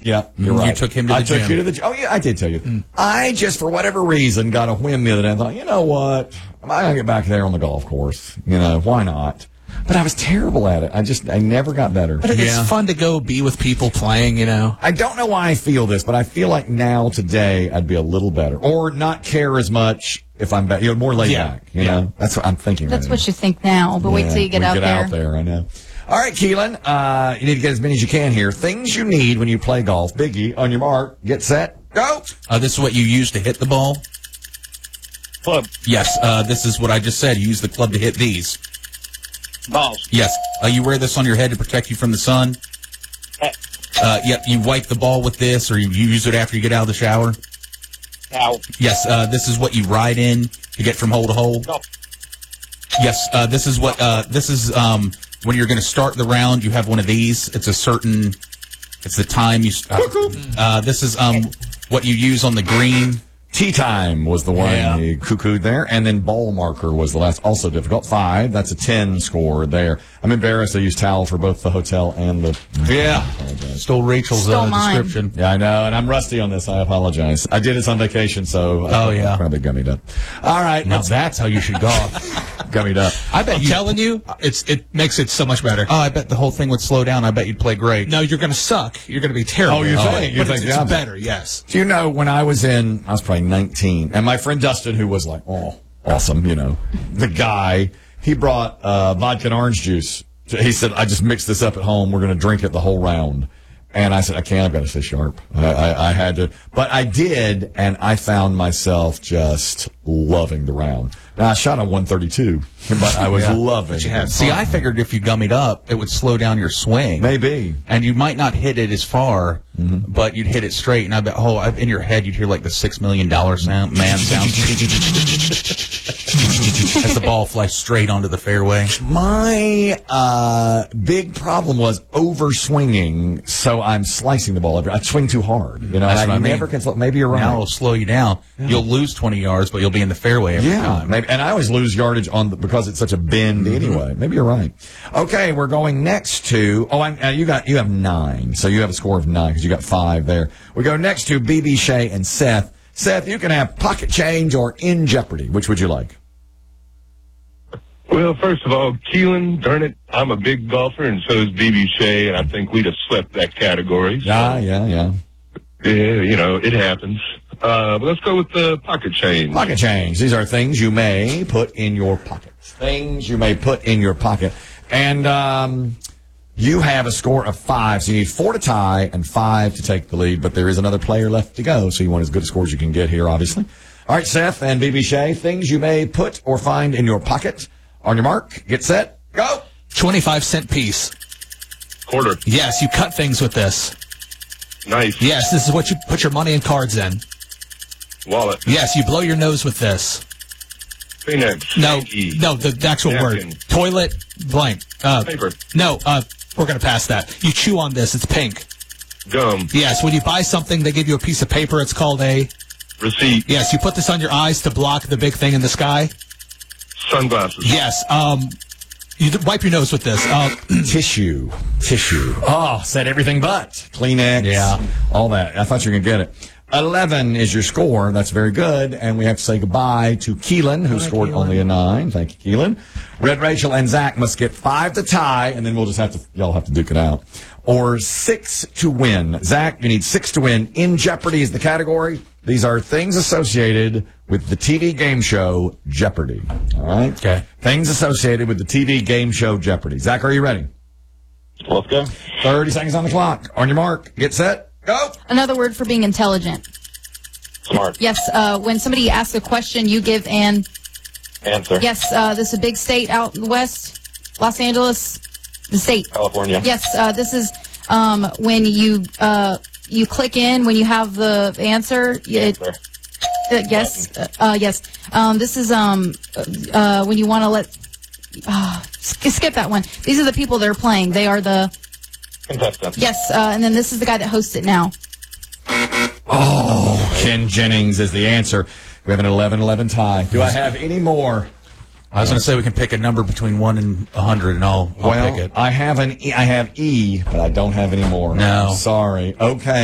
Yeah, you're right. You took him to the gym. I took you to the gym. Oh, yeah, I did tell you. I just, for whatever reason, got a whim the other day. I thought, you know what? I'm going to get back there on the golf course. You know, why not? But I was terrible at it. I never got better. But it's fun to go be with people playing, you know. I don't know why I feel this, but I feel like now, today, I'd be a little better. Or not care as much if I'm back. You know, more laid back. You know? That's what I'm thinking. That's what you think now, but wait till you get out there. Get out there, I know. All right, Keelan, you need to get as many as you can here. Things you need when you play golf. Biggie, on your mark, get set, go. This is what you use to hit the ball? Club. Yes, this is what I just said. You use the club to hit these. Balls. Yes. You wear this on your head to protect you from the sun? Yep, you wipe the ball with this, or you use it after you get out of the shower? Towel. Yes, this is what you ride in to get from hole to hole? No. Yes, this is what, when you're going to start the round, you have one of these. It's the time you, this is, what you use on the green. Tea time was the one he cuckooed there, and then ball marker was the last, also difficult. 5, that's a 10 score there. I'm embarrassed I used towel for both the hotel and the... Yeah. Stole Rachel's description. Yeah, I know, and I'm rusty on this. I apologize. I did this on vacation, so I probably gummied up. All right. Now that's how you should golf. Gummied up. I'm telling you, it makes it so much better. Oh, I bet the whole thing would slow down. I bet you'd play great. No, you're going to suck. You're going to be terrible. Oh, you think? But it's better, yes. Do you know, when I was probably 19, and my friend Dustin, who was like, oh, awesome, you know, the guy, he brought vodka and orange juice. He said, I just mixed this up at home. We're going to drink it the whole round. And I said, I can't. I've got to stay sharp. I had to. But I did, and I found myself just loving the round. Now, I shot a 132, but I was loving it. See, I figured if you gummied up, it would slow down your swing. Maybe. And you might not hit it as far, but you'd hit it straight. And I bet, in your head, you'd hear like the $6 million sound as the ball flies straight onto the fairway. My big problem was over-swinging, so I'm slicing the ball. I swing too hard. You know, That's and what I I mean. never can. Maybe you're right. Now it'll slow you down. Yeah. You'll lose 20 yards, but you'll be in the fairway every time. Maybe, and I always lose yardage because it's such a bend anyway. Maybe you're right. Okay, we're going next to. You have 9, so you have a score of 9 because you got 5 there. We go next to BB Shea and Seth. Seth, you can have pocket change or in jeopardy. Which would you like? Well, first of all, Keelan, darn it, I'm a big golfer, and so is BB Shea, and I think we'd have swept that category. So, Yeah, you know, it happens. But let's go with the pocket change. Pocket change. These are things you may put in your pocket. Things you may put in your pocket. And you have a score of 5, so you need 4 to tie and 5 to take the lead, but there is another player left to go, so you want as good a score as you can get here, obviously. All right, Seth and BB Shea, things you may put or find in your pocket. On your mark, get set, go. 25-cent piece. Quarter. Yes, you cut things with this. Nice. Yes, this is what you put your money and cards in. Wallet. Yes, you blow your nose with this. Kleenex. No, the actual Napkin. word. Toilet, blank. Paper. No, we're going to pass that. You chew on this. It's pink. Gum. Yes, when you buy something, they give you a piece of paper. It's called a... Receipt. Yes, you put this on your eyes to block the big thing in the sky. Sunglasses. Yes, you wipe your nose with this. Tissue. Oh, said everything but. Kleenex. Yeah. All that. I thought you were going to get it. 11 is your score. That's very good. And we have to say goodbye to Keelan, who scored only a 9. Thank you, Keelan. Red Rachel and Zach must get 5 to tie, and then we'll just y'all have to duke it out. Or 6 to win. Zach, you need 6 to win. In Jeopardy is the category. These are things associated with the TV game show Jeopardy. All right? Okay. Things associated with the TV game show Jeopardy. Zach, are you ready? Let's go. 30 seconds on the clock. On your mark. Get set. Go. Another word for being intelligent. Smart. Yes, when somebody asks a question, you give an Answer. Yes, this is a big state out in the west. Los Angeles, the state. California. Yes, this is when you click in when you have the answer. Answer. Yes, yes. This is when you want to let. Skip that one. These are the people that are playing. They are the Contestant. Yes, and then this is the guy that hosts it now. Oh, Ken Jennings is the answer. We have an 11-11 tie. Do I have any more? I was going to say we can pick a number between 1 and 100, and I'll pick it. I have E, but I don't have any more. No. Sorry. Okay.